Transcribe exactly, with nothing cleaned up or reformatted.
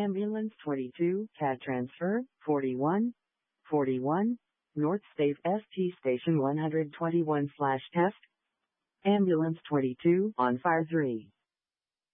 Ambulance twenty-two, C A D transfer, forty-one, forty-one, North State S T Station one twenty-one slash test. Ambulance twenty-two, on fire three.